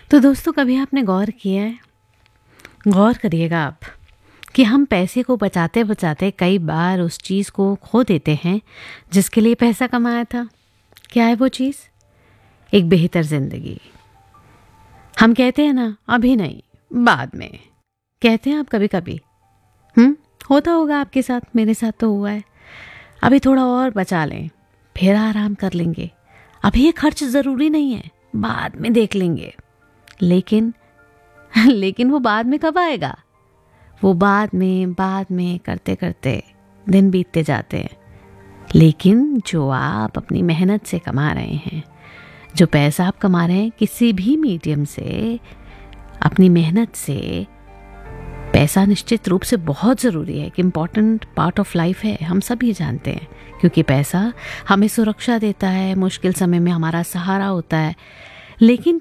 तो दोस्तों, कभी आपने गौर किया है, गौर करिएगा आप, कि हम पैसे को बचाते बचाते कई बार उस चीज़ को खो देते हैं जिसके लिए पैसा कमाया था। क्या है वो चीज़? एक बेहतर ज़िंदगी। हम कहते हैं ना, अभी नहीं, बाद में। कहते हैं आप कभी कभी। होता होगा आपके साथ, मेरे साथ तो हुआ है। अभी थोड़ा और बचा लें, फिर आराम कर लेंगे। अभी ये खर्च ज़रूरी नहीं है, बाद में देख लेंगे। लेकिन लेकिन वो बाद में कब आएगा? वो बाद में करते करते दिन बीतते जाते हैं। लेकिन जो आप अपनी मेहनत से कमा रहे हैं, जो पैसा आप कमा रहे हैं किसी भी मीडियम से, अपनी मेहनत से, पैसा निश्चित रूप से बहुत ज़रूरी है, कि इम्पॉर्टेंट पार्ट ऑफ लाइफ है, हम सब ये जानते हैं। क्योंकि पैसा हमें सुरक्षा देता है, मुश्किल समय में हमारा सहारा होता है। लेकिन